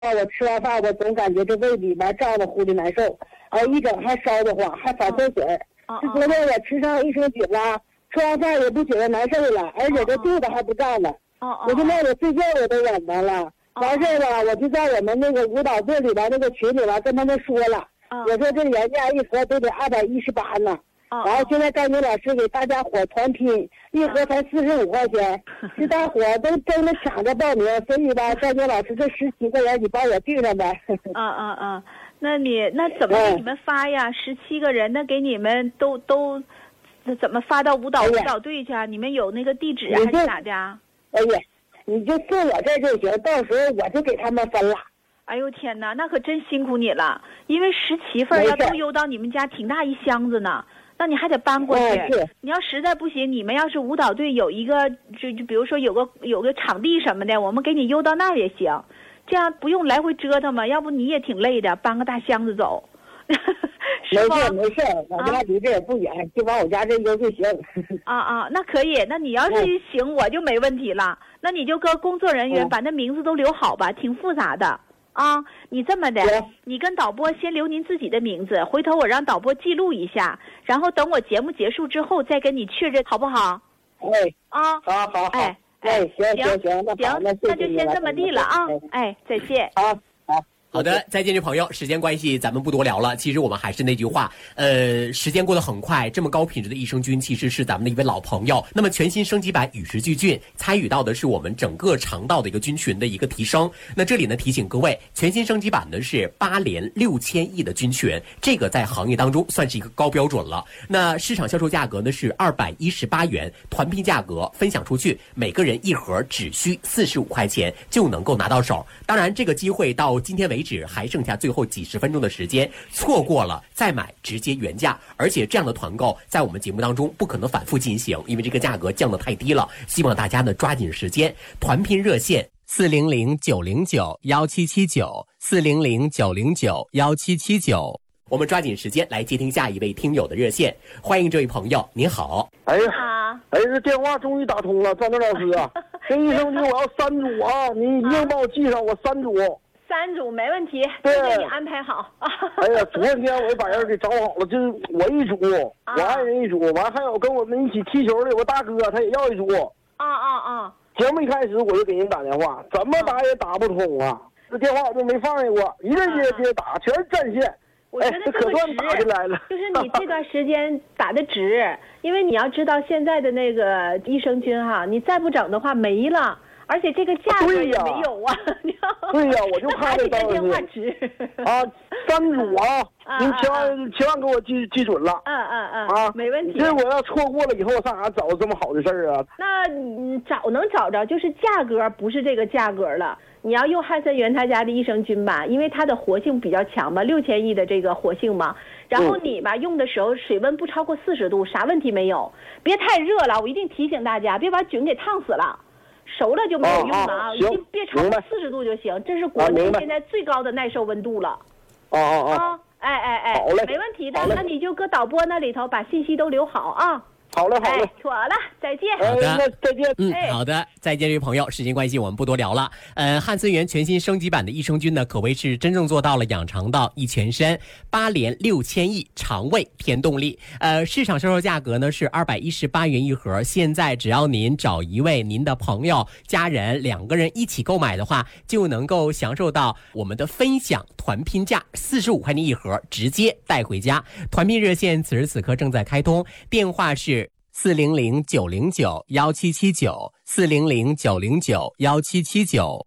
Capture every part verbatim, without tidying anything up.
我吃完饭我总感觉这胃里边胀得乎的难受，呃一整还烧得慌，还反酸水。是昨天我吃上益生菌了，吃完饭也不觉得难受了，而且这肚子还不胀了。我就让我睡觉我都忍着了。完事了，我就在我们那个舞蹈队里边那个群里边跟他们说了，我说这原价一盒都得二百一十八呢。然后现在甘宁老师给大家伙团拼，一盒才四十五块钱，是大伙都争着抢着报名，所以吧，甘宁老师这十七个人你帮我定上呗。 啊啊啊！那你那怎么给你们发呀？十七个人，那给你们都都怎么发到舞蹈舞蹈队去啊？你们有那个地址还是咋的？ 哎呀，你就送我这就行，到时候我就给他们分了。 哎呦天哪，那可真辛苦你了，因为十七份要都邮到你们家，挺大一箱子呢。那你还得搬过去。你要实在不行，你们要是舞蹈队有一个，就就比如说有个有个场地什么的，我们给你邮到那儿也行，这样不用来回折腾嘛。要不你也挺累的，搬个大箱子走。 没事没事，我家离这也不远，就往我家这邮就行。 啊啊，那可以。那你要是行，我就没问题了。那你就跟工作人员把那名字都留好吧，挺复杂的。啊，你这么的，你跟导播先留您自己的名字，回头我让导播记录一下，然后等我节目结束之后再跟你确认，好不好？ 哎， 啊， 好好好， 哎哎，行行行，那行，那就先这么地了啊，哎，再见。 好。 好的，再见，这朋友，时间关系，咱们不多聊了。其实我们还是那句话，呃，时间过得很快，这么高品质的益生菌其实是咱们的一位老朋友。那么全新升级版与时俱进，参与到的是我们整个肠道的一个菌群的一个提升。那这里呢提醒各位，全新升级版呢是八联六千亿的菌群，这个在行业当中算是一个高标准了。那市场销售价格呢是二百一十八元，团拼价格分享出去，每个人一盒只需四十五块钱就能够拿到手。当然，这个机会到今天为止还剩下最后几十分钟的时间，错过了再买直接原价。而且这样的团购在我们节目当中不可能反复进行，因为这个价格降得太低了。希望大家呢抓紧时间，团拼热线四零零九零九幺七七九四零零九零九幺七七九。我们抓紧时间来接听下一位听友的热线，欢迎这位朋友，您好。 哎呀，哎，这电话终于打通了，张德老师啊，这益生菌我要三组啊，你一定帮我记上，我三组。 三组没问题，都给你安排好。 哎呀，昨天我就把人给找好了，就是我一组， 啊、 我爱人一组，完还有跟我们一起踢球的有个大哥，他也要一组。 啊啊啊！ 节目一开始我就给人打电话，怎么打也打不通啊，这电话我就没放下过，一个接接打，全是占线。 我觉得这个值， 打进来了就是你这段时间打的值，因为你要知道现在的那个益生菌哈，你再不整的话没了。而且这个价格也没有啊！ 对呀、啊，我就看这电话值啊，三组啊，您千万千万给我记记准了。 嗯嗯嗯啊， 没问题。 这我要错过了以后，我上哪找这么好的事儿啊？ 那你找能找着，就是价格不是这个价格了。你要用汉森源他家的益生菌吧，因为它的活性比较强嘛，六千亿的这个活性嘛。然后你吧、嗯、用的时候水温不超过四十度，啥问题没有。别太热了，我一定提醒大家，别把菌给烫死了。熟了就没有用了啊！ 哦哦、 一定别超过四十度就行，这是国内现在最高的耐受温度了。 哦哦哦！ 啊，哎哎哎， 好嘞， 没问题的。那你就搁导播那里头把信息都留好啊。 好嘞，好嘞， 哎，妥了，再见。 好的， 哎、再见。 嗯，好的，再见，这位朋友。时间关系，我们不多聊了。呃，汉森源全新升级版的益生菌呢，可谓是真正做到了养肠道、益全身，八联六千亿，肠胃添动力。呃，市场销售价格呢是二百一十八元一盒，现在只要您找一位您的朋友、家人，两个人一起购买的话，就能够享受到我们的分享团拼价，四十五块钱一盒，直接带回家。团拼热线此时此刻正在开通，电话是四零零九零九幺七七九四零零九零九幺七七九。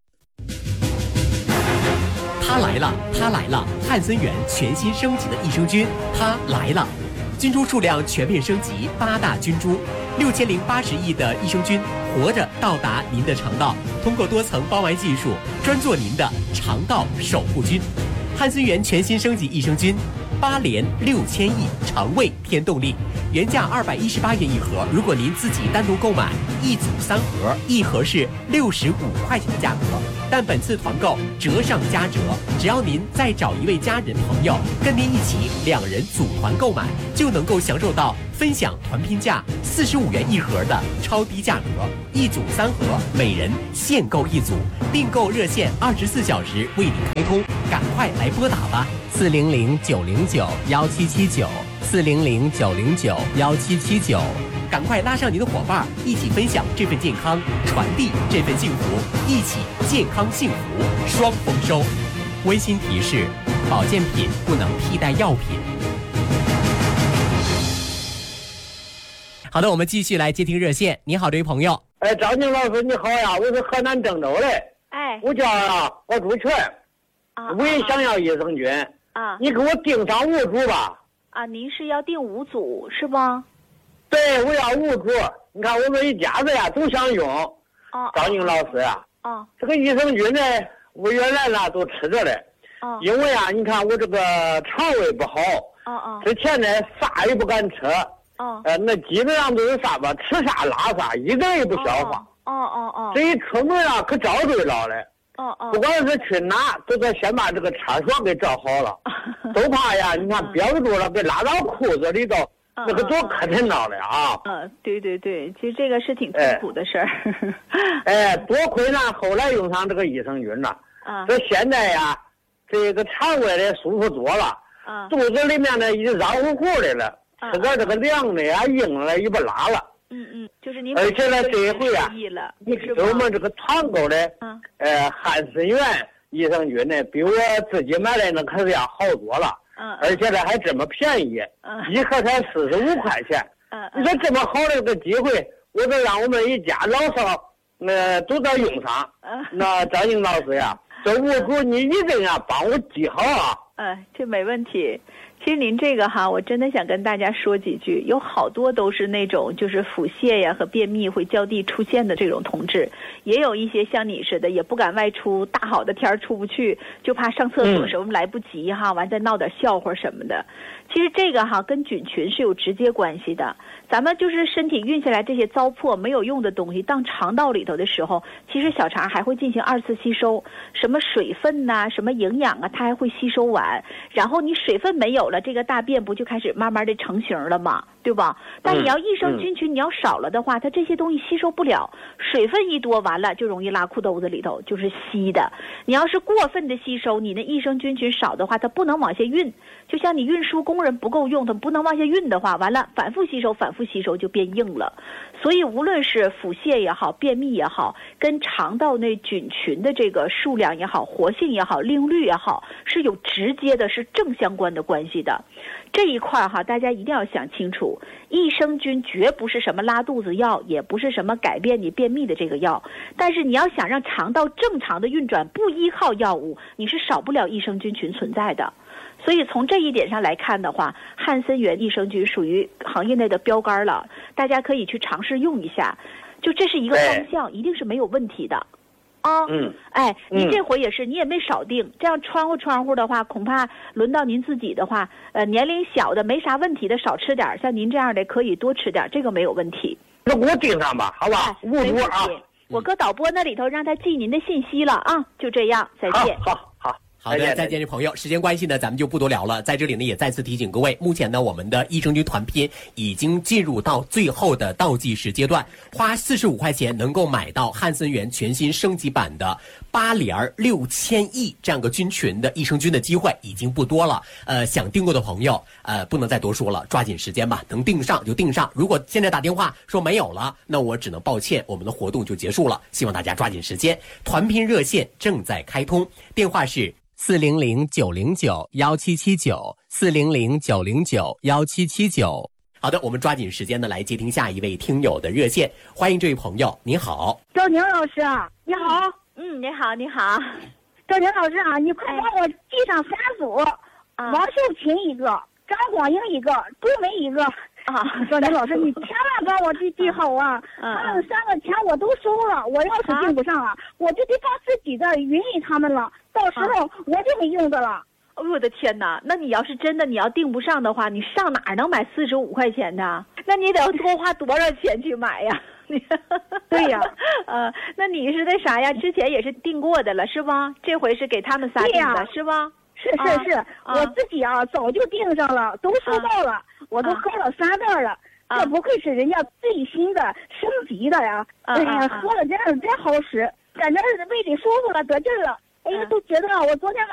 它来了，它来了！汉森源全新升级的益生菌，它来了！菌株数量全面升级，八大菌株，六千零八十亿的益生菌，活着到达您的肠道，通过多层包埋技术，专做您的肠道守护菌。汉森源全新升级益生菌，八联六千亿，肠胃添动力。原价二百一十八元一盒，如果您自己单独购买，一组三盒，一盒是六十五块钱的价格。但本次团购折上加折，只要您再找一位家人朋友跟您一起，两人组团购买，就能够享受到分享团拼价四十五元一盒的超低价格，一组三盒，每人限购一组。订购热线二十四小时为你开通，赶快来拨打吧！四零零九零九幺七七九，四零零九零九幺七七九。赶快拉上您的伙伴，一起分享这份健康，传递这份幸福，一起健康幸福双丰收。温馨提示：保健品不能替代药品。好的，我们继续来接听热线。你好，这位朋友。 哎，张静老师你好呀，我是河南郑州的。 哎， 我叫啊，我朱全。 啊， 我也想要益生菌。 啊， 你给我订上五组吧。 啊，您是要订五组是吗？ 对，我要五组。你看我们一家子呀都想用。 哦， 张静老师啊。 哦， 这个益生菌呢，我原来呢都吃着嘞。 哦， 因为啊，你看我这个肠胃不好。 哦哦。 之前呢啥也不敢吃。 哦。 呃，那基本上都是啥吧，吃啥拉啥，一点也不消化。 哦哦哦。 这一出门啊，可遭罪了嘞。 哦哦。 不管是去哪，都得先把这个厕所给找好了，都怕呀，你看憋不住了，给拉到裤子里头。那个多可碜闹的啊！ 嗯，对对对，其实这个是挺痛苦的事儿。 哎，多亏呢，后来用上这个益生菌了。啊。这现在呀，这个肠胃的舒服多了。啊。肚子里面呢，已经热乎乎的了，吃点这个凉的呀、硬的也不拉了。 嗯嗯，就是您。 而且呢，这一回啊，你给我们这个团购的， 嗯， 呃，汉森源益生菌呢，比我自己买的那可是要好多了。 嗯， 而且呢还这么便宜，嗯，一盒才四十五块钱。嗯，你说这么好的个机会，我得让我们一家老少，呃，都得用上。嗯，那张英老师呀，这五组你一定要帮我记好啊。 嗯，这没问题。其实您这个哈，我真的想跟大家说几句，有好多都是那种就是腹泻呀和便秘会较地出现的这种同志，也有一些像你似的也不敢外出，大好的天儿出不去，就怕上厕所什么来不及哈，完再闹点笑话什么的。其实这个哈跟菌群是有直接关系的。咱们就是身体运下来这些糟粕没有用的东西，到肠道里头的时候，其实小肠还会进行二次吸收，什么水分呐、啊，什么营养啊，它还会吸收完。然后你水分没有了，这个大便不就开始慢慢的成型了吗？对吧？但你要益生菌群你要少了的话，它这些东西吸收不了，水分一多完了就容易拉裤兜子里头，就是稀的。你要是过分的吸收，你的益生菌群少的话，它不能往下运。就像你运输工人不够用，它不能往下运的话，完了反复吸收反复吸收就变硬了。所以无论是腹泻也好，便秘也好，跟肠道内菌群的这个数量也好，活性也好，利用率也好，是有直接的是正相关的关系的。这一块哈，大家一定要想清楚，益生菌绝不是什么拉肚子药，也不是什么改变你便秘的这个药。但是你要想让肠道正常的运转，不依靠药物，你是少不了益生菌群存在的。所以从这一点上来看的话，汉森源益生菌属于行业内的标杆了，大家可以去尝试用一下。就这是一个方向，一定是没有问题的。啊， 嗯， 哎，您这回也是，你也没少定，这样窗户窗户的话，恐怕轮到您自己的话，呃，年龄小的没啥问题的少吃点，像您这样的可以多吃点，这个没有问题。 那给我定上吧，好吧？ 五组啊，我搁导播那里头让他记您的信息了啊，就这样，再见。 好好好。 好的，再见，这朋友。时间关系呢，咱们就不多聊了。在这里呢，也再次提醒各位，目前呢，我们的益生菌团拼已经进入到最后的倒计时阶段，花四十五块钱能够买到汉森源全新升级版的八联六千亿这样个菌群的益生菌的机会已经不多了。呃，想订购的朋友，呃，不能再多说了，抓紧时间吧，能订上就订上。如果现在打电话说没有了，那我只能抱歉，我们的活动就结束了。希望大家抓紧时间，团拼热线正在开通，电话是四零零九零九幺七七九，四零零九零九幺七七九。好的，我们抓紧时间呢来接听下一位听友的热线。欢迎这位朋友，你好， 赵宁老师啊，你好。 嗯，你好，你好， 赵宁老师啊，你快帮我记上三组， 啊、 王秀琴一个，张广英一个，朱梅一个。啊，赵宁老师，你千万帮我记记好啊！ 嗯、 他们三个钱我都收了，我要是订不上了，啊、我就得把自己的允许他们了，到时候我就没用的了。 哎呦我的天哪！那你要是真的你要订不上的话，你上哪儿能买四十五块钱的？那你得要多花多少钱去买呀？ 对呀， 呃，那你是那啥呀？之前也是订过的了是吧？这回是给他们仨订的是吧？ 是是是，啊、我自己啊早就订上了，都收到了，啊、我都喝了三袋了。这、啊、不愧是人家最新的升级的呀！啊、哎呀，喝了真是真好使，感觉胃里舒服了，得劲了。哎呀，都觉得我昨天晚